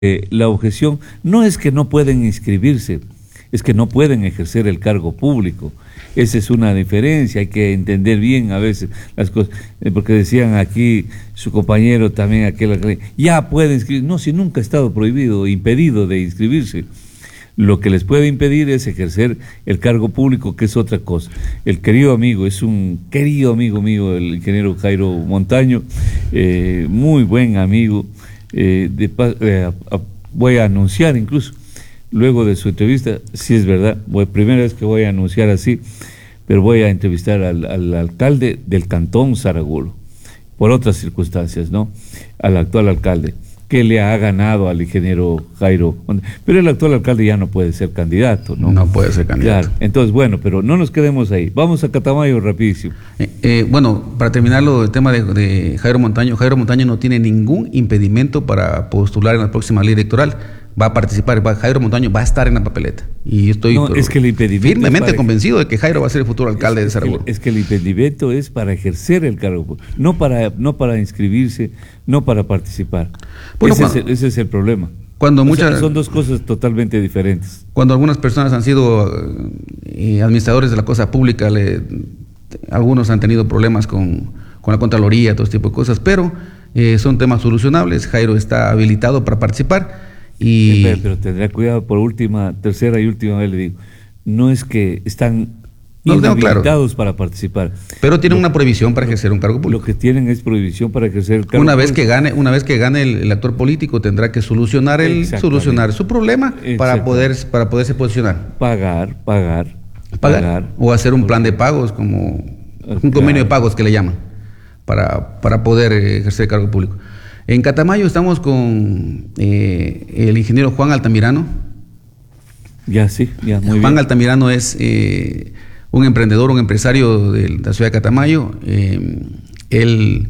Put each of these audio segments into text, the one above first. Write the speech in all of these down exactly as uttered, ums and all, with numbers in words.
Eh, la objeción no es que no pueden inscribirse, es que no pueden ejercer el cargo público. Esa es una diferencia, hay que entender bien a veces las cosas, eh, porque decían aquí su compañero también, aquel, ya puede inscribirse. No, si nunca ha estado prohibido, impedido de inscribirse. Lo que les puede impedir es ejercer el cargo público, que es otra cosa. El querido amigo, es un querido amigo mío, el ingeniero Jairo Montaño, eh, muy buen amigo. Eh, de, eh, a, a, voy a anunciar incluso luego de su entrevista, si es verdad, voy, primera vez que voy a anunciar así, pero voy a entrevistar al, al alcalde del Cantón Saragulo, por otras circunstancias, ¿no? Al actual alcalde, que le ha ganado al ingeniero Jairo, pero el actual alcalde ya no puede ser candidato, ¿no? No puede ser candidato. Claro, entonces, bueno, pero no nos quedemos ahí, vamos a Catamayo rapidísimo. Eh, eh, bueno, para terminarlo, el tema de, de Jairo Montaño, Jairo Montaño no tiene ningún impedimento para postular en la próxima ley electoral. Va a participar, va, Jairo Montaño va a estar en la papeleta. Y yo estoy no, es que el impedimento firmemente para... convencido de que Jairo va a ser el futuro alcalde es, de Saragulo. Es que, es que el impedimento es para ejercer el cargo, no para, no para inscribirse, no para participar. Bueno, ese, cuando, es el, ese es el problema. Cuando muchas, o sea, son dos cosas totalmente diferentes. Cuando algunas personas han sido eh, administradores de la cosa pública, le, algunos han tenido problemas con, con la Contraloría, todo este tipo de cosas, pero eh, son temas solucionables. Jairo está habilitado para participar. Y... Pero, pero tendrá cuidado, por última, tercera y última vez le digo, no es que están no, inhabilitados claro. para participar. Pero tienen una prohibición para ejercer un cargo público. Lo que tienen es prohibición para ejercer el cargo una público. Vez que gane, una vez que gane el, el actor político tendrá que solucionar el solucionar su problema para poder para poderse posicionar. Pagar, pagar, pagar. Pagar. O hacer un plan de pagos, como claro. un convenio de pagos que le llaman, para, para poder ejercer el cargo público. En Catamayo estamos con eh, el ingeniero Juan Altamirano. Ya, sí, ya, muy Juan bien. Altamirano es eh, un emprendedor, un empresario de la ciudad de Catamayo. Eh, él,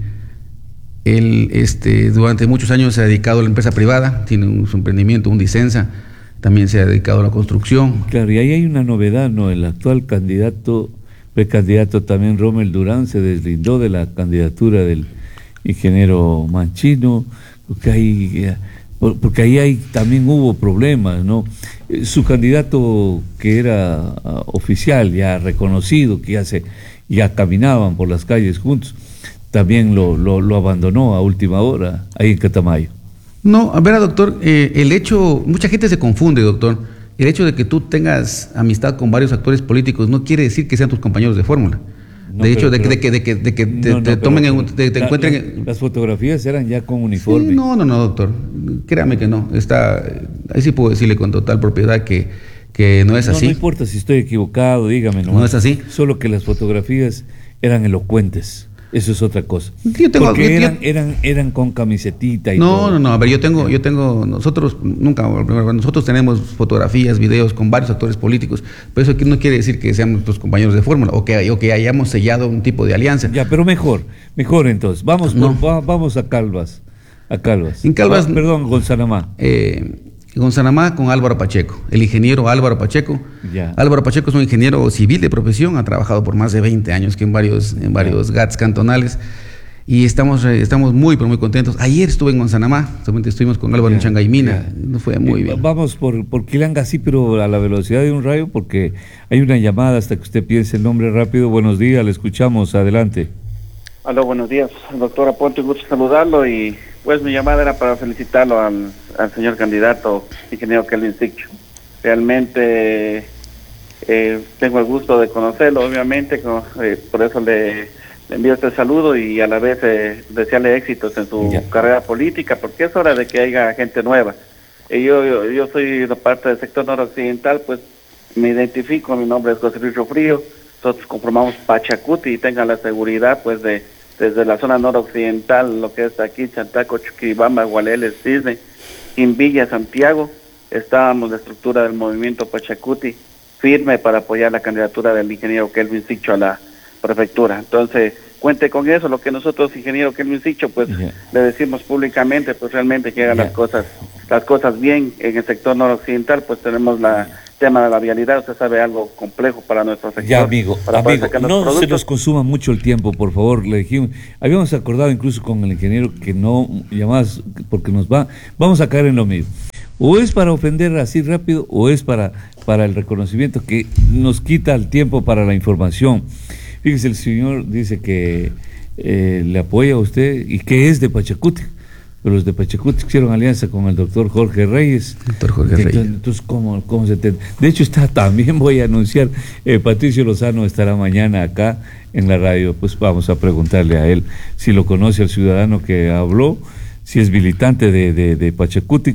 él este, durante muchos años se ha dedicado a la empresa privada, tiene un, su emprendimiento, un Disensa, también se ha dedicado a la construcción. Claro, y ahí hay una novedad, ¿no? El actual candidato, precandidato también, Rommel Durán, se deslindó de la candidatura del ingeniero Manchino, porque ahí, porque ahí hay, también hubo problemas, ¿no? Su candidato, que era uh, oficial, ya reconocido, que ya se ya caminaban por las calles juntos, también lo, lo, lo abandonó a última hora, ahí en Catamayo. No, a ver, doctor, eh, el hecho, mucha gente se confunde, doctor, el hecho de que tú tengas amistad con varios actores políticos no quiere decir que sean tus compañeros de fórmula. No, de hecho, pero, de, pero, de que, de que, de que te, no, no, te tomen, pero, en, te, te la, encuentren... La, las fotografías eran ya con uniforme. Sí, no, no, no, doctor. Créame que no. Está, ahí sí puedo decirle con total propiedad que, que no es así. No, no importa si estoy equivocado, dígame. No, no es así. Solo que las fotografías eran elocuentes. Eso es otra cosa. Yo tengo, Porque yo, eran, yo, eran, eran con camisetita y no, todo. No, no, no. A ver, yo tengo, yo tengo, nosotros nunca, nosotros tenemos fotografías, videos con varios actores políticos, pero eso no quiere decir que sean nuestros compañeros de fórmula o que, o que hayamos sellado un tipo de alianza. Ya, pero mejor, mejor entonces. Vamos, no. por, va, vamos a Calvas, a Calvas. En Calvas, ah, perdón, Gonzanamá. Eh, Gonzanamá con Álvaro Pacheco, el ingeniero Álvaro Pacheco. Ya. Álvaro Pacheco es un ingeniero civil de profesión, ha trabajado por más de veinte años que en varios, en varios G A Ts cantonales. Y estamos, estamos muy, pero muy contentos. Ayer estuve en Gonzanamá, solamente estuvimos con Álvaro en Changaimina, nos fue muy eh, bien. Vamos por, por Quilanga, sí, pero a la velocidad de un rayo, porque hay una llamada hasta que usted piense el nombre rápido. Buenos días, le escuchamos, adelante. Aló, buenos días, doctor Aponte, gusto saludarlo y pues mi llamada era para felicitarlo al, al señor candidato, ingeniero Kelvin Siccho. Realmente eh, tengo el gusto de conocerlo, obviamente, con, eh, por eso le... Le envío este saludo y a la vez eh, desearle éxitos en su yeah. carrera política, porque es hora de que haya gente nueva. Y yo, yo, yo soy de parte del sector noroccidental, pues me identifico, mi nombre es José Luis Rufrío, nosotros conformamos Pachacuti y tengan la seguridad pues de desde la zona noroccidental, lo que es aquí, Chantaco, Chuquibamba, Gualeles, Cisne, Quimbilla, Santiago, estábamos en la estructura del movimiento Pachacuti, firme para apoyar la candidatura del ingeniero Kelvin Siccho a la prefectura. Entonces, cuente con eso, lo que nosotros, ingeniero Kelvin Sicho, pues yeah. le decimos públicamente, pues realmente que hagan yeah. las cosas, las cosas bien en el sector noroccidental, pues tenemos la tema de la vialidad, usted sabe, algo complejo para nuestro sector. Ya, amigo, amigo, no se nos consuma mucho el tiempo, por favor, le dijimos, habíamos acordado incluso con el ingeniero que no llamadas, porque nos va, vamos a caer en lo mismo. O es para ofender así rápido, o es para, para el reconocimiento que nos quita el tiempo para la información. Fíjese, el señor dice que eh, le apoya a usted y que es de Pachacuti. Pero los de Pachacuti hicieron alianza con el doctor Jorge Reyes. Doctor Jorge entonces, Reyes. Entonces, ¿cómo, cómo se entiende? De hecho, está también, voy a anunciar, eh, Patricio Lozano estará mañana acá en la radio. Pues vamos a preguntarle a él si lo conoce al ciudadano que habló, si es militante de, de, de Pachacuti,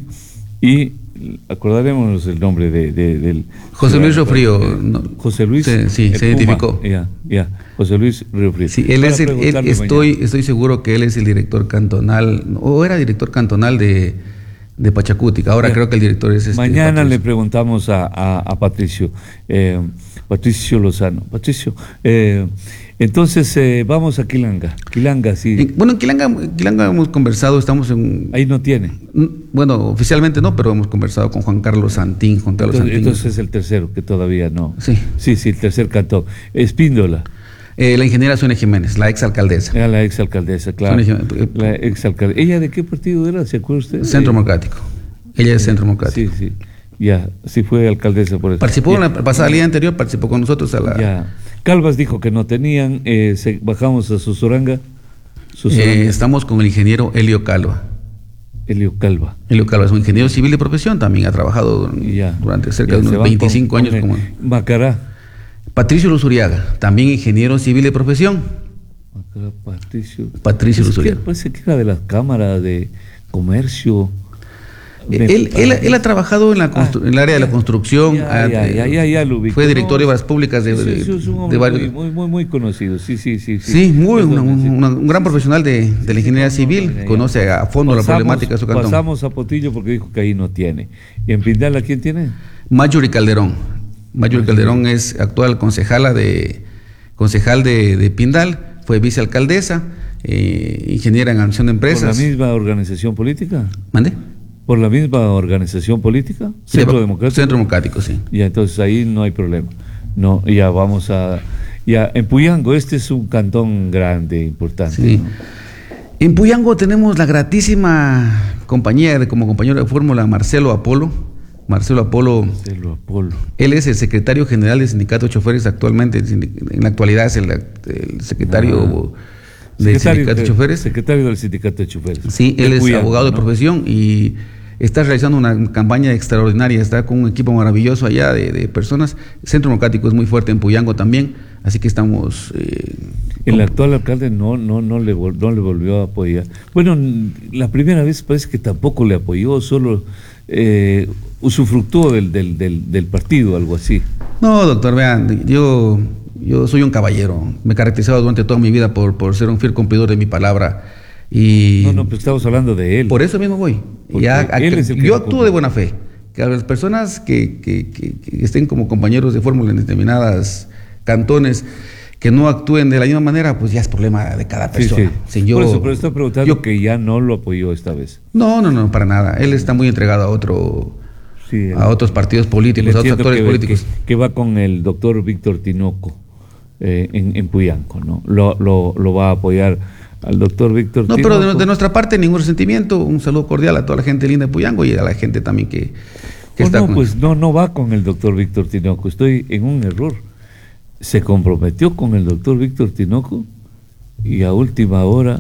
y acordaremos el nombre de, de, del... José Luis Riofrío. No, José Luis. Sí, sí se identificó. Ya, ya, José Luis Riofrío. Sí, él es el, él, estoy, estoy seguro que él es el director cantonal, o era director cantonal de, de Pachacuti. Ahora ya. creo que el director es este. Mañana Patricio. Le preguntamos a, a, a Patricio, eh, Patricio Lozano. Patricio, eh, entonces eh, vamos a Quilanga. Quilanga, sí. En, bueno, en Quilanga, Quilanga hemos conversado, estamos en... Ahí no tiene. Bueno, oficialmente no, pero hemos conversado con Juan Carlos Santín. Juan Carlos entonces, Santín. entonces es el tercero, que todavía no. Sí. Sí, sí, el tercer cantón. Espíndola. Eh, la ingeniera Sonia Jiménez, la exalcaldesa. Era la exalcaldesa, claro. La exalcaldesa. ¿Ella de qué partido era? ¿Se acuerda usted? Centro Democrático. Ella es Centro Democrático. Sí, sí. Ya, sí fue alcaldesa por eso. Participó ya. en la pasada ley anterior, participó con nosotros a la... Ya. Calvas dijo que no tenían, eh, se, bajamos a Susuranga. Susuranga. Eh, estamos con el ingeniero Helio Calva. Helio Calva. Helio Calva es un ingeniero civil de profesión, también ha trabajado ya. durante cerca ya, de unos veinticinco con, años. Con como... Macará. Patricio Luzuriaga, también ingeniero civil de profesión. Macará, Patricio. Patricio Luzuriaga. Parece que era de la Cámara de Comercio. Él, él, él ha trabajado en, la constru- ah, en el área de la construcción, ya, ya, ya, ya, ya lo ubico. Fue director de obras públicas de, sí, de, sí, es un hombre de varios... muy, muy, muy conocido, sí, sí, sí. Sí, sí muy, una, una, un gran profesional de, de la ingeniería civil, no, no, conoce a fondo pasamos, la problemática de su cantón. Pasamos a Potillo porque dijo que ahí no tiene. ¿Y en Pindal a quién tiene? Mayuri Calderón. Mayuri Calderón es actual concejala de, concejal de, de Pindal, fue vicealcaldesa, eh, ingeniera en administración de empresas. ¿Por la misma organización política? ¿Mande? ¿Por la misma organización política? ¿Centro sí, Democrático? Centro Democrático, sí. Ya, entonces ahí no hay problema. No, ya vamos a... Ya, en Puyango, este es un cantón grande, importante. Sí. ¿No? En Puyango tenemos la gratísima compañía, de, como compañero de fórmula, Marcelo Apolo. Marcelo Apolo. Marcelo Apolo. Él es el secretario general del Sindicato de Choferes actualmente. En la actualidad es el, el secretario... Ah. del Sindicato de Choferes. Secretario del Sindicato de Choferes. Sí, él es Puyango, abogado de ¿no? profesión y está realizando una campaña extraordinaria, está con un equipo maravilloso allá de, de personas. El Centro Democrático es muy fuerte en Puyango también, así que estamos... Eh, el actual alcalde no no no le, no le volvió a apoyar. Bueno, la primera vez parece que tampoco le apoyó, solo eh, usufructuó del, del, del, del partido, algo así. No, doctor, vean, yo... Yo soy un caballero, me he caracterizado durante toda mi vida por, por ser un fiel cumplidor de mi palabra. Y no, no, pero estamos hablando de él. Por eso mismo voy. Ya, él a, es el que yo actúo de buena fe. Que a las personas que, que, que, que estén como compañeros de fórmula en determinadas cantones, que no actúen de la misma manera, pues ya es problema de cada persona. Sí, sí. Si yo, por eso, pero estoy preguntando yo, que ya no lo apoyó esta vez. No, no, no, para nada. Él está muy entregado a otro... Sí, a otros partidos políticos, a otros actores que, políticos. Que, que va con el doctor Víctor Tinoco. Eh, en, en Puyango, ¿no? Lo, lo, lo va a apoyar al doctor Víctor No, Tinoco. pero de, de nuestra parte ningún resentimiento, un saludo cordial a toda la gente linda de Puyango y a la gente también que, que oh, está no, con... pues no, no va con el doctor Víctor Tinoco, estoy en un error. Se comprometió con el doctor Víctor Tinoco y a última hora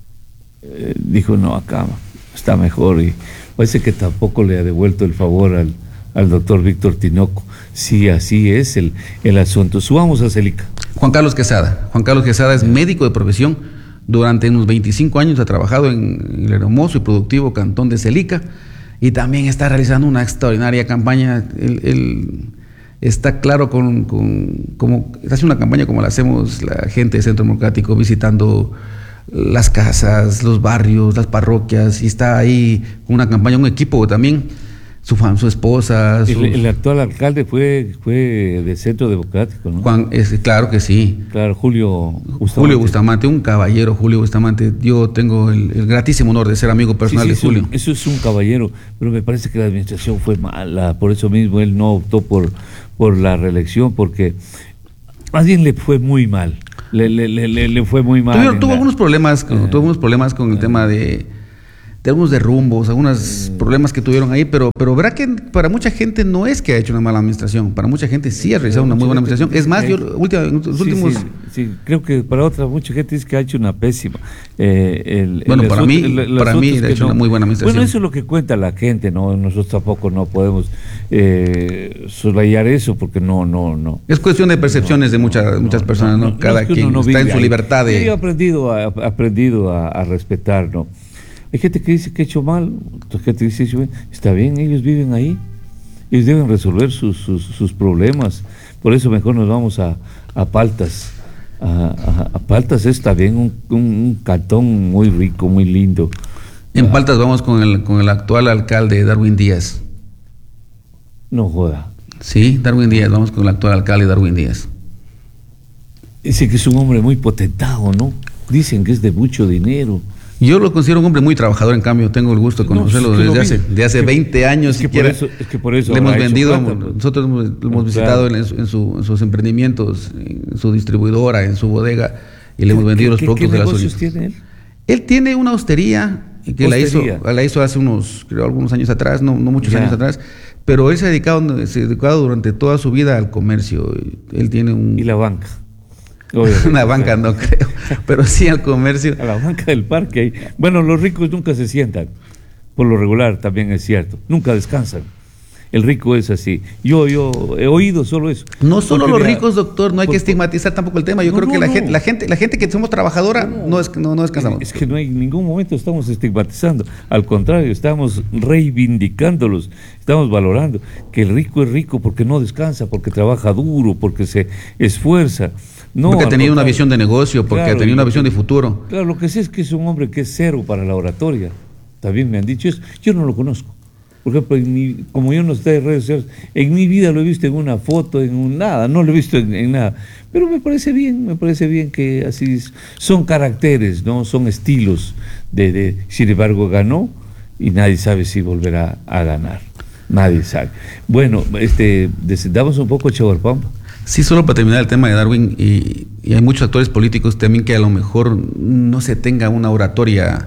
eh, dijo, no, acá está mejor, y parece que tampoco le ha devuelto el favor al, al doctor Víctor Tinoco. Sí, así es el, el asunto. Subamos a Celica. Juan Carlos Quesada. Juan Carlos Quesada es médico de profesión. Durante unos veinticinco años ha trabajado en el hermoso y productivo cantón de Celica y también está realizando una extraordinaria campaña. Él, él está claro con, con como hace una campaña como la hacemos la gente de Centro Democrático, visitando las casas, los barrios, las parroquias, y está ahí con una campaña, un equipo también su, fam, su esposa. El, el actual alcalde fue fue de Centro Democrático, ¿no? Juan, es, claro que sí. Claro, Julio Bustamante. Julio Bustamante, un caballero, Julio Bustamante. Yo tengo el, el gratísimo honor de ser amigo personal sí, sí, de Julio. Eso, eso es un caballero, pero me parece que la administración fue mala, por eso mismo él no optó por, por la reelección, porque más bien le fue muy mal. Le, le, le, le fue muy mal. Tuvo, tuvo la... algunos problemas, con, uh, tuvo algunos problemas con el uh, tema de, de algunos derrumbos, algunos uh, problemas que tuvieron ahí, pero, pero verá que para mucha gente no es que ha hecho una mala administración, para mucha gente sí ha realizado una muy buena administración. Es más, yo última, en los sí, últimos... Sí, sí, creo que para otra mucha gente dice que ha hecho una pésima. Eh, el, bueno, el para asunto, mí, el, para mí ha hecho no, una muy buena administración. Bueno, eso es lo que cuenta la gente, no, nosotros tampoco no podemos eh, soslayar eso porque no, no, no. Es cuestión de percepciones no, de muchas, no, muchas personas, ¿no? no, no Cada no quien está en su ahí. libertad de... Yo he aprendido a, aprendido a, a respetar, ¿no? Hay gente que dice que ha hecho mal, otra gente dice, está bien, ellos viven ahí, ellos deben resolver sus, sus, sus problemas, por eso mejor nos vamos a, a Paltas. A, a, a Paltas es también un, un, un cantón muy rico, muy lindo. En Paltas vamos con el, con el actual alcalde Darwin Díaz. No joda. Sí, Darwin Díaz, vamos con el actual alcalde Darwin Díaz. Dice que es un hombre muy potentado, ¿no? Dicen que es de mucho dinero. Yo lo considero un hombre muy trabajador, en cambio tengo el gusto de conocerlo no, es desde hace, de hace veinte años. Es que, por eso, es que por eso le hemos vendido, plata, nosotros hemos, lo hemos visitado claro. en, en, su, en sus emprendimientos, en su distribuidora, en su bodega, y le hemos vendido los ¿Qué, productos qué de la negocios tiene él? Él tiene una hostería que la hizo, la hizo hace unos, creo, algunos años atrás, no, no muchos ya. años atrás, pero él se ha dedicado, se ha dedicado durante toda su vida al comercio. Él tiene un... Y la banca. Una banca no creo, pero sí al comercio. A la banca del parque. Bueno, los ricos nunca se sientan, por lo regular también es cierto, nunca descansan. El rico es así. Yo yo he oído solo eso. No solo los ricos, doctor, no hay que estigmatizar tampoco el tema. Yo no, creo no, que la, no. gente, la gente la gente que somos trabajadora no, no, es, no, no descansamos. Es que no hay en ningún momento estamos estigmatizando. Al contrario, estamos reivindicándolos, estamos valorando que el rico es rico porque no descansa, porque trabaja duro, porque se esfuerza. No, porque ha tenido una visión de negocio, porque claro, ha tenido una visión de futuro. Claro, lo que sé es que es un hombre que es cero para la oratoria. También me han dicho eso. Yo no lo conozco. Por ejemplo, en mi, como yo no estoy en redes sociales, en mi vida lo he visto en una foto, en un nada, no lo he visto en, en nada. Pero me parece bien, me parece bien que así es. Son caracteres, ¿no? Son estilos. De, de, sin embargo, ganó y nadie sabe si volverá a ganar. Nadie sabe. Bueno, este, descendamos un poco a Chaguarpamba. Sí, solo para terminar el tema de Darwin, y, y hay muchos actores políticos también que a lo mejor no se tenga una oratoria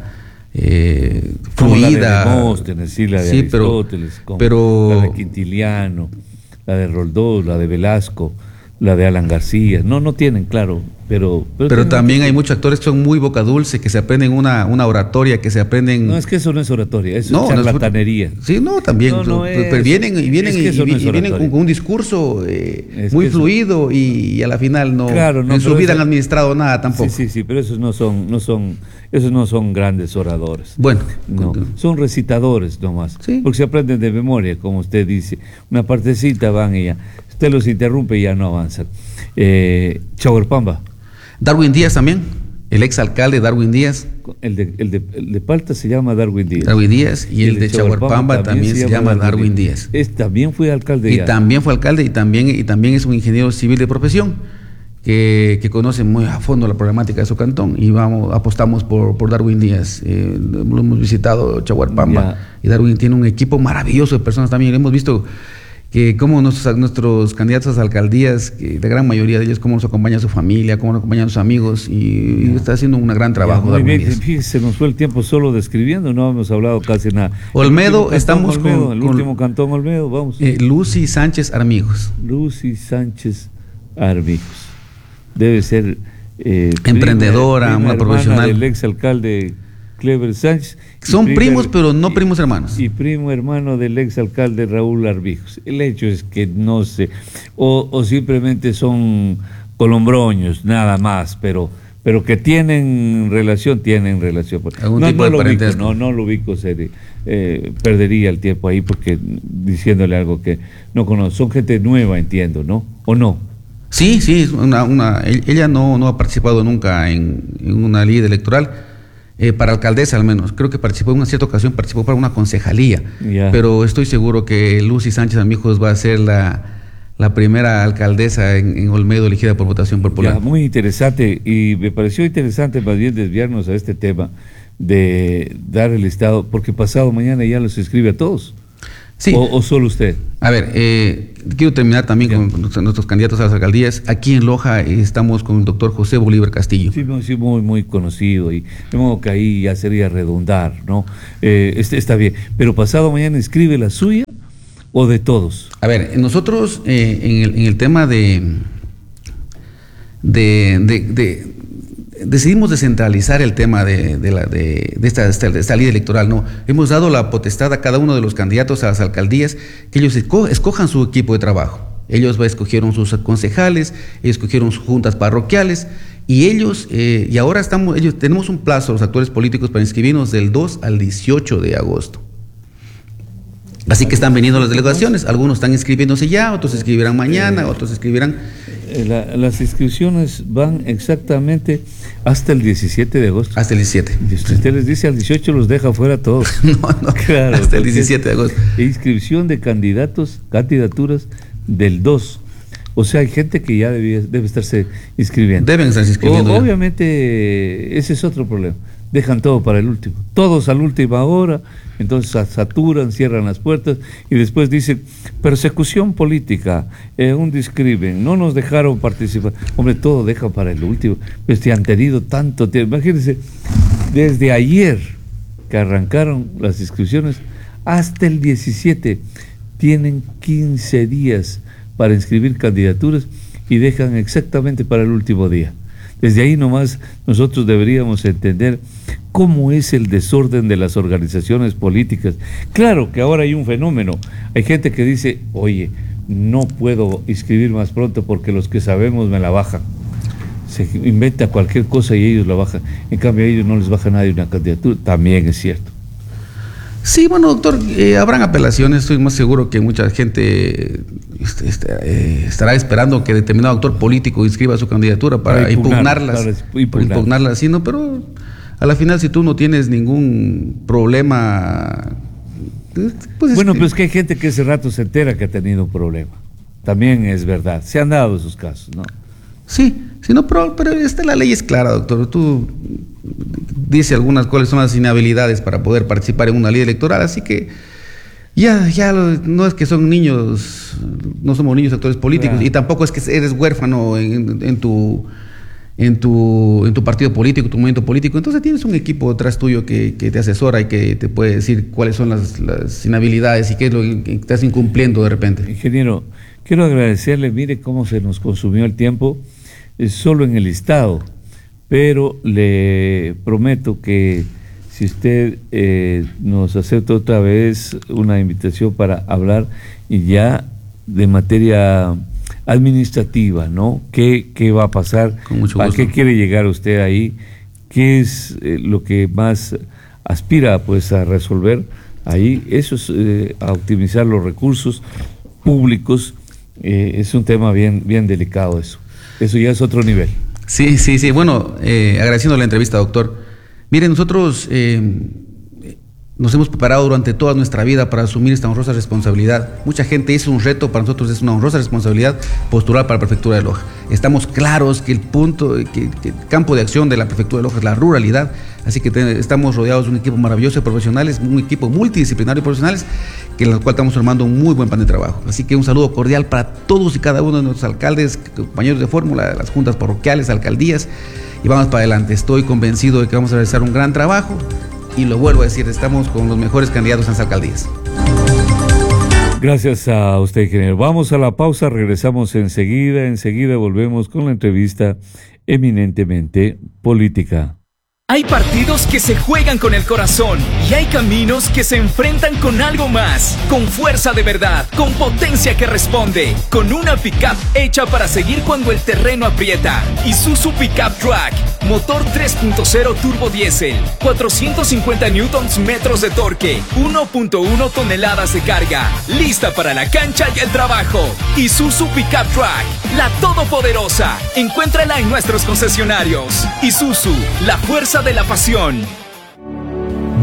eh, fluida. La de Demóstenes, sí, la de sí, Aristóteles, pero, pero, la de Quintiliano, la de Roldós, la de Velasco, la de Alan García. No, no tienen, claro, pero... Pero, pero también hay muchos actores que son muy boca dulce, que se aprenden una, una oratoria, que se aprenden... No, es que eso no es oratoria, eso no, es charlatanería. No es, sí, no, también, no, no pero, es, pero vienen y vienen, es que y, no y vienen con, con un discurso eh, muy fluido eso, y, y a la final no, claro, no en su vida eso, han administrado nada tampoco. Sí, sí, sí, pero esos no son, no son, esos no son grandes oradores. Bueno. No, son recitadores nomás, ¿sí? Porque se aprenden de memoria, como usted dice. Una partecita van y ya. Usted los interrumpe y ya no avanzan. Eh, Chaguarpamba. Darwin Díaz también, el exalcalde Darwin Díaz. El de, el, de, el de Palta se llama Darwin Díaz. Darwin Díaz y, y el, el de Chaguarpamba también, también se llama Darwin, Darwin Díaz. Díaz. Es, también fue alcalde. Y ya. también fue alcalde y también, y también es un ingeniero civil de profesión que, que conoce muy a fondo la problemática de su cantón y vamos apostamos por, por Darwin Díaz. Eh, lo hemos visitado Chaguarpamba ya. Y Darwin tiene un equipo maravilloso de personas también. Hemos visto que como nuestros, nuestros candidatos a alcaldías, que la gran mayoría de ellos, cómo nos acompaña su familia, cómo nos acompañan sus amigos, y, y está haciendo un gran trabajo. Ya, muy bien, fíjese, se nos fue el tiempo solo describiendo, no hemos hablado casi nada. Olmedo, estamos Olmedo, con... El con, último cantón Olmedo, vamos. Eh, Lucy Sánchez Armijos. Lucy Sánchez Armijos. Debe ser... Eh, emprendedora, prima, prima una profesional. Del exalcalde Clever Sánchez. Son prima, primos, pero no primos hermanos. Y, y primo hermano del exalcalde Raúl Armijos. El hecho es que no sé, o, o simplemente son colombroños, nada más, pero pero que tienen relación, tienen relación. ¿Algún no, tipo no de lo parentesco? ubico, no, no lo ubico, serio. Eh, perdería el tiempo ahí porque diciéndole algo que no conozco. Son gente nueva, entiendo, ¿no? ¿O no? Sí, sí, una, una, ella no, no ha participado nunca en, en una ley electoral. Eh, para alcaldesa al menos, creo que participó en una cierta ocasión, participó para una concejalía, yeah. pero estoy seguro que Lucy Sánchez Amigos va a ser la, la primera alcaldesa en, en Olmedo elegida por votación popular. Yeah, muy interesante, y me pareció interesante más bien desviarnos a este tema de dar el listado, porque pasado mañana ya los inscribe a todos. Sí. O, ¿O solo usted? A ver, eh, quiero terminar también yeah. con nuestros candidatos a las alcaldías. Aquí en Loja eh, estamos con el doctor José Bolívar Castillo. Sí, sí, muy, muy conocido, y de modo que ahí ya sería redundar, ¿no? Eh, este, está bien, pero pasado mañana inscribe la suya o de todos. A ver, nosotros eh, en, el, en el tema de de, de, de decidimos descentralizar el tema de, de, la, de, de, esta, esta, de esta ley electoral, ¿no? Hemos dado la potestad a cada uno de los candidatos a las alcaldías que ellos esco escojan su equipo de trabajo. Ellos escogieron sus concejales, ellos escogieron sus juntas parroquiales, y ellos, eh, y ahora estamos, ellos tenemos un plazo, los actores políticos, para inscribirnos del dos al dieciocho de agosto. Así que están viniendo las delegaciones, algunos están inscribiéndose ya, otros se inscribirán mañana, otros se inscribirán... La, las inscripciones van exactamente hasta el diecisiete de agosto. Hasta el diecisiete. Y si usted les dice al dieciocho, los deja fuera todos. No, no, claro, hasta el diecisiete de agosto. Inscripción de candidatos, candidaturas del dos. O sea, hay gente que ya debía, debe estarse inscribiendo. Deben estarse inscribiendo. O, obviamente, ese es otro problema. Dejan todo para el último. Todos a la última hora, entonces saturan, cierran las puertas y después dicen, persecución política, eh, un discrimen, no nos dejaron participar. Hombre, todo deja para el último. Pues te han tenido tanto tiempo. Imagínense, desde ayer que arrancaron las inscripciones hasta el diecisiete, tienen quince días para inscribir candidaturas y dejan exactamente para el último día. Desde ahí nomás nosotros deberíamos entender cómo es el desorden de las organizaciones políticas. Claro que ahora hay un fenómeno. Hay gente que dice, oye, no puedo inscribir más pronto porque los que sabemos me la bajan. Se inventa cualquier cosa y ellos la bajan. En cambio a ellos no les baja nadie una candidatura. También es cierto. Sí, bueno, doctor, eh, habrán apelaciones. Estoy más seguro que mucha gente este, este, eh, estará esperando que determinado actor político inscriba su candidatura para, para impugnar, impugnarlas, para impugnar. para impugnarlas, sí, ¿no? Pero a la final, si tú no tienes ningún problema, pues bueno, es que... pero es que hay gente que ese rato se entera que ha tenido un problema. También es verdad. Se han dado esos casos, ¿no? Sí, sí, no, pero, pero esta, la ley es clara, doctor. Tú dice algunas cuáles son las inhabilidades para poder participar en una ley electoral, así que ya, ya no es que son niños, no somos niños actores políticos, claro. Y tampoco es que eres huérfano en, en tu en tu en tu partido político, tu movimiento político. Entonces tienes un equipo detrás tuyo que, que te asesora y que te puede decir cuáles son las, las inhabilidades y qué es lo que estás incumpliendo de repente. Ingeniero, quiero agradecerle, mire cómo se nos consumió el tiempo, eh, solo en el listado. Pero le prometo que si usted eh, nos acepta otra vez una invitación para hablar y ya de materia administrativa, ¿no? ¿Qué, qué va a pasar? Con mucho gusto. ¿A qué quiere llegar usted ahí? ¿Qué es eh, lo que más aspira pues a resolver ahí? Eso es eh, a optimizar los recursos públicos. Eh, es un tema bien, bien delicado eso. Eso ya es otro nivel. Sí, sí, sí. Bueno, eh, agradeciendo la entrevista, doctor. Mire, nosotros eh, nos hemos preparado durante toda nuestra vida para asumir esta honrosa responsabilidad. Mucha gente hizo un reto, para nosotros es una honrosa responsabilidad postular para la Prefectura de Loja. Estamos claros que el punto, que, que el campo de acción de la Prefectura de Loja es la ruralidad, así que te, estamos rodeados de un equipo maravilloso de profesionales, un equipo multidisciplinario de profesionales, que en el cual estamos formando un muy buen plan de trabajo. Así que un saludo cordial para todos y cada uno de nuestros alcaldes, compañeros de fórmula, las juntas parroquiales, alcaldías, y vamos para adelante. Estoy convencido de que vamos a realizar un gran trabajo, y lo vuelvo a decir, estamos con los mejores candidatos a las alcaldías. Gracias a usted, ingeniero. Vamos a la pausa, regresamos enseguida, enseguida volvemos con la entrevista eminentemente política. Hay partidos que se juegan con el corazón y hay caminos que se enfrentan con algo más, con fuerza de verdad, con potencia que responde, con una pickup hecha para seguir cuando el terreno aprieta. Isuzu Pickup Track, motor tres punto cero turbo diésel, cuatrocientos cincuenta newtons metros de torque, uno punto uno toneladas de carga, lista para la cancha y el trabajo. Isuzu Pickup Track, la todopoderosa. Encuéntrala en nuestros concesionarios. Isuzu, la fuerza de la pasión.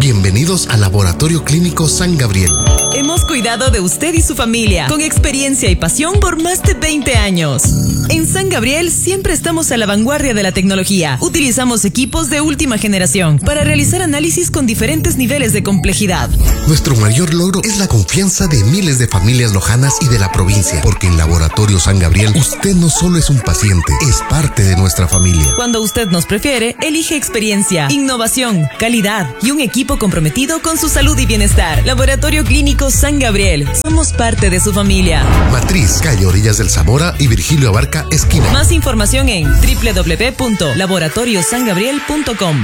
Bienvenidos al Laboratorio Clínico San Gabriel. Hemos cuidado de usted y su familia con experiencia y pasión por más de veinte años. En San Gabriel siempre estamos a la vanguardia de la tecnología. Utilizamos equipos de última generación para realizar análisis con diferentes niveles de complejidad. Nuestro mayor logro es la confianza de miles de familias lojanas y de la provincia, porque en Laboratorio San Gabriel usted no solo es un paciente, es parte de nuestra familia. Cuando usted nos prefiere, elige experiencia, innovación, calidad y un equipo comprometido con su salud y bienestar. Laboratorio Clínico San Gabriel. Somos parte de su familia. Matriz, calle Orillas del Zamora y Virgilio Abarca, esquina. Más información en doble u doble u doble u punto laboratorio san gabriel punto com.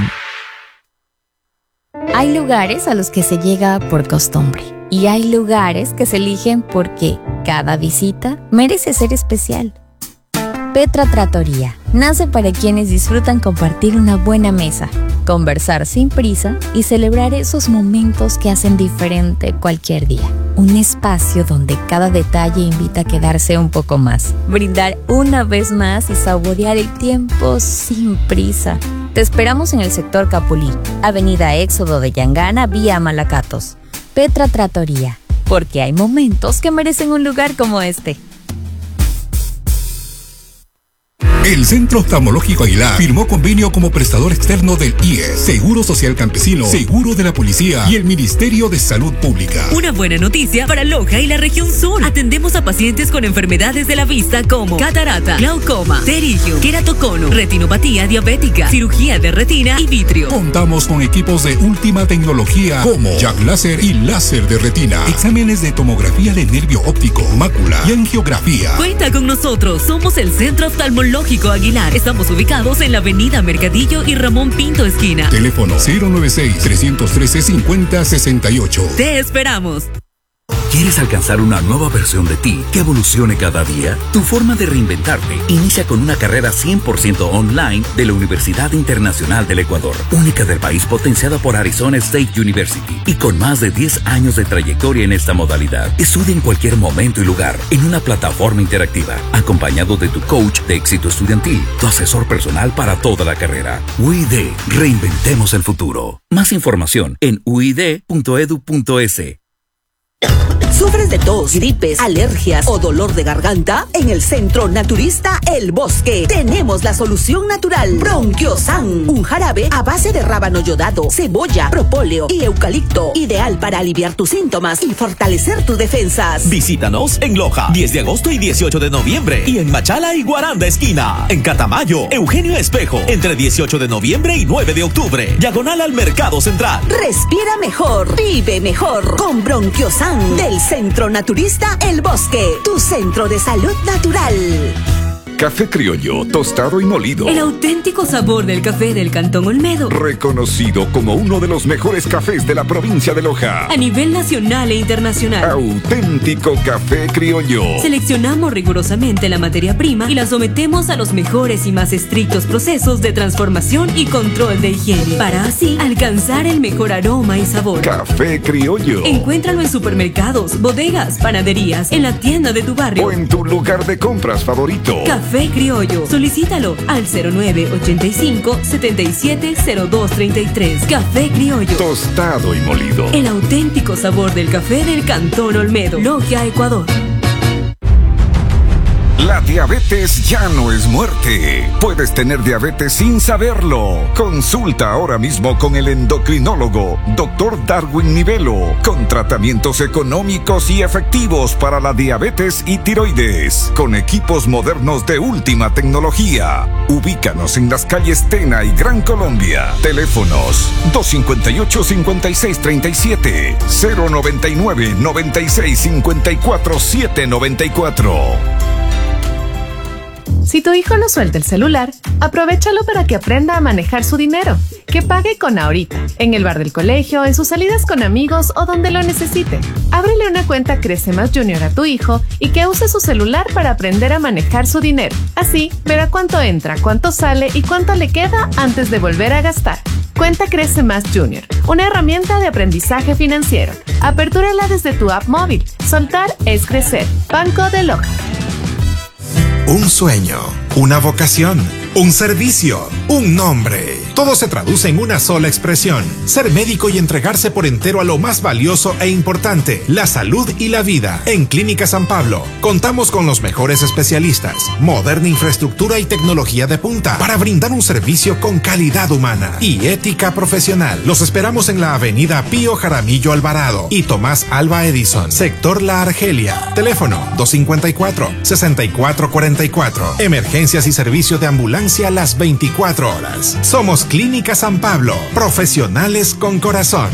Hay lugares a los que se llega por costumbre y hay lugares que se eligen porque cada visita merece ser especial. Petra Trattoria nace para quienes disfrutan compartir una buena mesa, conversar sin prisa y celebrar esos momentos que hacen diferente cualquier día. Un espacio donde cada detalle invita a quedarse un poco más, brindar una vez más y saborear el tiempo sin prisa. Te esperamos en el sector Capulí, Avenida Éxodo de Yangana, vía Malacatos. Petra Trattoria, porque hay momentos que merecen un lugar como este. El Centro Oftalmológico Aguilar firmó convenio como prestador externo del I E S, Seguro Social Campesino, Seguro de la Policía y el Ministerio de Salud Pública. Una buena noticia para Loja y la región sur. Atendemos a pacientes con enfermedades de la vista como catarata, glaucoma, pterigio, queratocono, retinopatía diabética, cirugía de retina y vitrio. Contamos con equipos de última tecnología como Jack Láser y láser de retina, exámenes de tomografía de nervio óptico, mácula y angiografía. Cuenta con nosotros, somos el Centro Oftalmológico Aguilar. Estamos ubicados en la avenida Mercadillo y Ramón Pinto esquina. Teléfono cero nueve seis, tres uno tres, cinco cero seis ocho. Te esperamos. ¿Quieres alcanzar una nueva versión de ti que evolucione cada día? Tu forma de reinventarte inicia con una carrera cien por ciento online de la Universidad Internacional del Ecuador, única del país, potenciada por Arizona State University y con más de diez años de trayectoria en esta modalidad. Estudia en cualquier momento y lugar en una plataforma interactiva, acompañado de tu coach de éxito estudiantil, tu asesor personal para toda la carrera. U I D, reinventemos el futuro. Más información en u i d punto e d u punto e s. ¿Sufres de tos, gripes, alergias o dolor de garganta? En el Centro Naturista El Bosque tenemos la solución natural. Bronquiosan, un jarabe a base de rábano yodado, cebolla, propóleo y eucalipto, ideal para aliviar tus síntomas y fortalecer tus defensas. Visítanos en Loja, diez de agosto y dieciocho de noviembre, y en Machala y Guaranda esquina. En Catamayo, Eugenio Espejo, entre dieciocho de noviembre y nueve de octubre, diagonal al Mercado Central. Respira mejor, vive mejor con Bronquiosan del Centro Naturista El Bosque, tu centro de salud natural. Café criollo, tostado y molido. El auténtico sabor del café del Cantón Olmedo. Reconocido como uno de los mejores cafés de la provincia de Loja. A nivel nacional e internacional. Auténtico café criollo. Seleccionamos rigurosamente la materia prima y la sometemos a los mejores y más estrictos procesos de transformación y control de higiene, para así alcanzar el mejor aroma y sabor. Café criollo. Encuéntralo en supermercados, bodegas, panaderías, en la tienda de tu barrio o en tu lugar de compras favorito. Café Café Criollo. Solicítalo al cero nueve ochenta y cinco, setenta y siete, cero dos treinta y tres. Café Criollo. Tostado y molido. El auténtico sabor del café del Cantón Olmedo. Logia, Ecuador. La diabetes ya no es muerte. Puedes tener diabetes sin saberlo. Consulta ahora mismo con el endocrinólogo doctor Darwin Nivelo, con tratamientos económicos y efectivos para la diabetes y tiroides, con equipos modernos de última tecnología. Ubícanos en las calles Tena y Gran Colombia. Teléfonos dos cinco ocho, cinco seis tres siete, cero noventa y nueve, noventa y seis, cincuenta y cuatro, setecientos noventa y cuatro. Si tu hijo no suelta el celular, aprovéchalo para que aprenda a manejar su dinero. Que pague con Ahorita, en el bar del colegio, en sus salidas con amigos o donde lo necesite. Ábrele una cuenta Crece Más Junior a tu hijo y que use su celular para aprender a manejar su dinero. Así, verá cuánto entra, cuánto sale y cuánto le queda antes de volver a gastar. Cuenta Crece Más Junior, una herramienta de aprendizaje financiero. Apertúrala desde tu app móvil. Soltar es crecer. Banco de Loja. Un sueño, una vocación, un servicio, un nombre. Todo se traduce en una sola expresión: ser médico y entregarse por entero a lo más valioso e importante, la salud y la vida. En Clínica San Pablo contamos con los mejores especialistas, moderna infraestructura y tecnología de punta para brindar un servicio con calidad humana y ética profesional. Los esperamos en la avenida Pío Jaramillo Alvarado y Tomás Alba Edison, sector La Argelia. Teléfono dos cinco cuatro, seis cuatro cuatro cuatro. Emergencias y servicio de ambulancia las veinticuatro horas. Somos Clínica San Pablo, profesionales con corazón.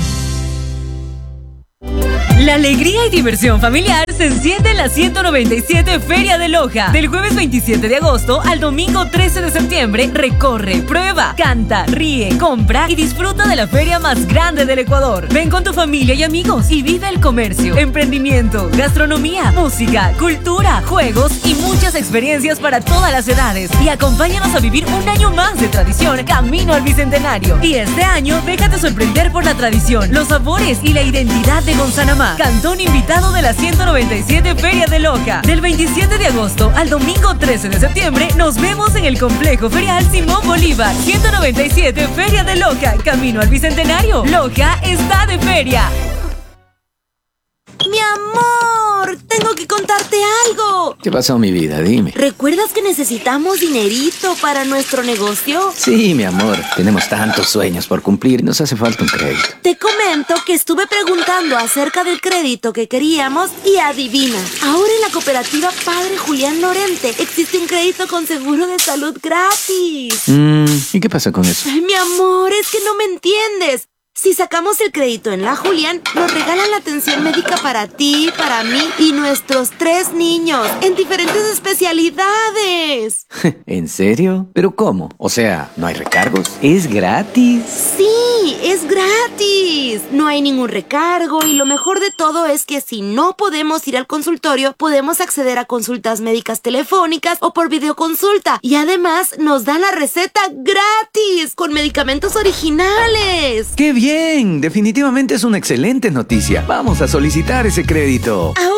La alegría y diversión familiar se enciende en la ciento noventa y siete Feria de Loja. Del jueves veintisiete de agosto al domingo trece de septiembre, recorre, prueba, canta, ríe, compra y disfruta de la feria más grande del Ecuador. Ven con tu familia y amigos y vive el comercio, emprendimiento, gastronomía, música, cultura, juegos y muchas experiencias para todas las edades. Y acompáñanos a vivir un año más de tradición camino al Bicentenario. Y este año, déjate sorprender por la tradición, los sabores y la identidad de Gonzanamá. Cantón invitado de la ciento noventa y siete Feria de Loja. Del veintisiete de agosto al domingo trece de septiembre, nos vemos en el Complejo Ferial Simón Bolívar. ciento noventa y siete Feria de Loja, camino al Bicentenario. Loja está de feria. Mi amor, tengo que contarte algo. ¿Qué pasó, mi vida? Dime. ¿Recuerdas que necesitamos dinerito para nuestro negocio? Sí, mi amor. Tenemos tantos sueños por cumplir y nos hace falta un crédito. Te comento que estuve preguntando acerca del crédito que queríamos y adivina. Ahora en la cooperativa Padre Julián Lorente existe un crédito con seguro de salud gratis. Mm, ¿y qué pasa con eso? Ay, mi amor, es que no me entiendes. Si sacamos el crédito en la Julián, nos regalan la atención médica para ti, para mí y nuestros tres niños en diferentes especialidades. ¿En serio? ¿Pero cómo? O sea, ¿no hay recargos? ¿Es gratis? Sí, es gratis. No hay ningún recargo y lo mejor de todo es que si no podemos ir al consultorio, podemos acceder a consultas médicas telefónicas o por videoconsulta. Y además nos dan la receta gratis con medicamentos originales. ¡Qué bien! Definitivamente es una excelente noticia. Vamos a solicitar ese crédito. Ahora